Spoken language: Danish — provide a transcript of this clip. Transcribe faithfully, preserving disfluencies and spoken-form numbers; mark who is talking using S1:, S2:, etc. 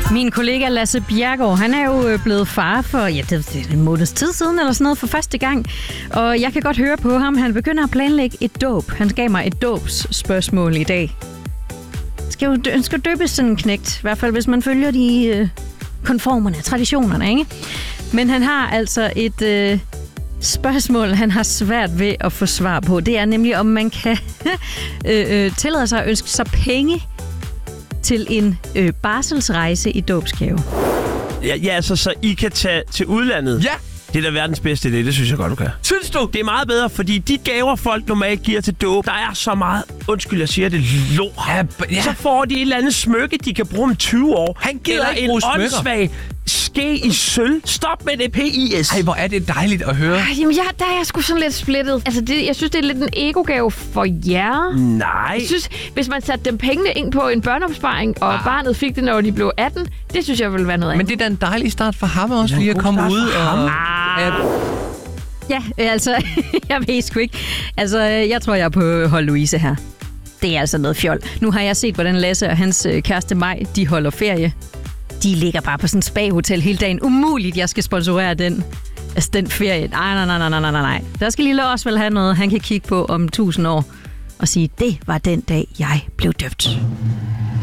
S1: Min kollega Lasse Bjerregaard, han er jo blevet far for, ja, det er en måneds tid siden eller sådan noget for første gang. Og jeg kan godt høre på ham, han begynder at planlægge et dåb. Han gav mig et dåbsspørgsmål i dag. Skal jo dø- skal døbes sådan en knægt, i hvert fald hvis man følger de øh, konformerne, traditionerne, ikke? Men han har altså et øh, spørgsmål, han har svært ved at få svar på. Det er nemlig, om man kan øh, øh, tillade sig at ønske sig penge til en øh, barselsrejse i dåbsgave.
S2: Ja, ja, altså, så I kan tage til udlandet.
S3: Ja!
S2: Det er da verdens bedste idé, det synes jeg godt, du kan.
S3: Synes du?
S2: Det er meget bedre, fordi de gaver, folk normalt giver til dåb, der er så meget, undskyld, jeg siger det, lort.
S3: Ja, b- ja.
S2: Så får de et eller andet smykke, de kan bruge om tyve år.
S3: Han gider
S2: eller
S3: ikke
S2: en
S3: bruge smykker.
S2: åndssvag ske i sølv. Stop med det, P I S.
S3: Ej, hvor er det dejligt at høre.
S4: Ej, jamen, jeg, der er jeg sgu sådan lidt splittet. Altså, det, jeg synes, det er lidt en ego-gave for jer.
S2: Nej.
S4: Jeg synes, hvis man satte dem pengene ind på en børneopsparing, og ah. barnet fik det, når de blev atten, det synes jeg ville være noget andet.
S3: Men det er da en dejlig start for ham også, lige at komme ud og...
S1: Ah. Ja, altså, jeg ved sgu ikke. Altså, jeg tror, jeg er på hold Louise her. Det er altså noget fjol. Nu har jeg set, hvordan Lasse og hans kæreste Maj, de holder ferie. De ligger bare på sådan et spa-hotel hele dagen. Umuligt, jeg skal sponsorere den. Altså, den ferie. Nej, nej, nej, nej, nej, nej. Der skal lille også vel have noget, han kan kigge på om tusind år og sige, det var den dag, jeg blev døbt.